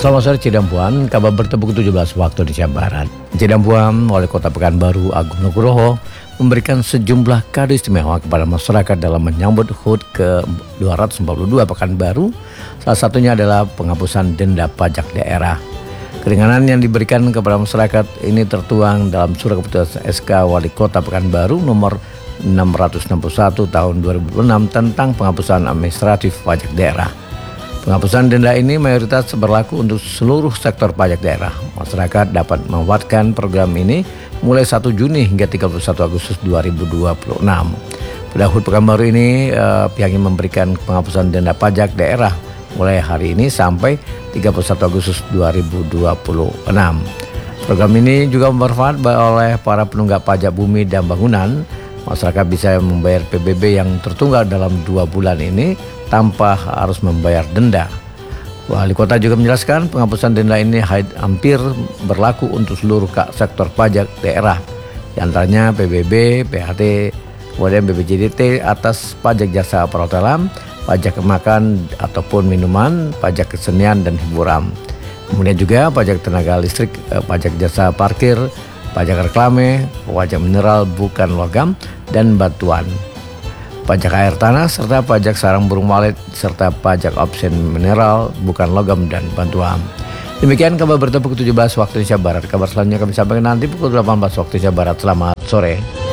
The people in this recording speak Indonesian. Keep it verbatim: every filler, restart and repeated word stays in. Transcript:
Selamat sore Cidampuan, kabar bertepuk tujuh belas waktu Indonesia Barat. Cidampuan, Wali Kota Pekanbaru Agung Nugroho memberikan sejumlah kado istimewa kepada masyarakat dalam menyambut H U T ke dua ratus empat puluh dua Pekanbaru. Salah satunya adalah penghapusan denda pajak daerah. Keringanan yang diberikan kepada masyarakat ini tertuang dalam surat keputusan S K Wali Kota Pekanbaru nomor enam ratus enam puluh satu tahun dua ribu enam tentang penghapusan administratif pajak daerah. Penghapusan denda ini mayoritas berlaku untuk seluruh sektor pajak daerah. Masyarakat dapat memanfaatkan program ini mulai satu Juni hingga tiga puluh satu Agustus dua ribu dua puluh enam. Pada H U T Pekanbaru ini eh, pihaknya memberikan penghapusan denda pajak daerah mulai hari ini sampai tiga puluh satu Agustus dua ribu dua puluh enam. Program ini juga bermanfaat oleh para penunggak pajak bumi dan bangunan. Masyarakat bisa membayar P B B yang tertunggal dalam dua bulan ini tanpa harus membayar denda. Wali Kota juga menjelaskan penghapusan denda ini hampir berlaku untuk seluruh sektor pajak daerah, di antaranya P B B, P H T, kemudian B P J D T atas pajak jasa perhotelan, pajak makan ataupun minuman, pajak kesenian dan hiburan. Kemudian juga pajak tenaga listrik, pajak jasa parkir, pajak reklame, pajak mineral bukan logam, dan bantuan. Pajak air tanah serta pajak sarang burung walet serta pajak option mineral bukan logam dan bantuan. Demikian kabar bertepuk tujuh belas waktu Indonesia Barat. Kabar selanjutnya kami sampaikan nanti pukul delapan belas waktu Indonesia Barat. Selamat sore.